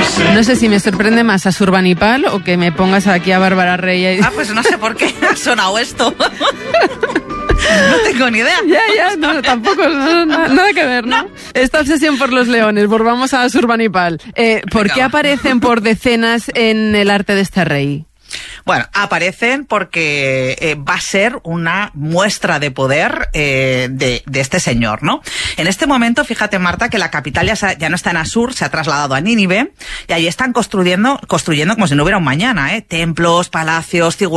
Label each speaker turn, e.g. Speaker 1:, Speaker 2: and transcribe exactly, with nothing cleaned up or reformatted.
Speaker 1: No sé si me sorprende más a Surbanipal o que me pongas aquí a Bárbara Rey.
Speaker 2: Ah, pues no sé por qué ha sonado esto. No tengo ni idea.
Speaker 1: Ya, ya, no, tampoco, no, no, nada que ver, ¿no? ¿no? Esta obsesión por los leones, volvamos a Surbanipal. Eh, ¿Por Venga, qué va. aparecen por decenas en el arte de este rey?
Speaker 2: Bueno, aparecen porque eh, va a ser una muestra de poder eh, de, de este señor, ¿no? En este momento, fíjate, Marta, que la capital ya, se, ya no está en Asur, se ha trasladado a Nínive, y ahí están construyendo, construyendo como si no hubiera un mañana, ¿eh? Templos, palacios,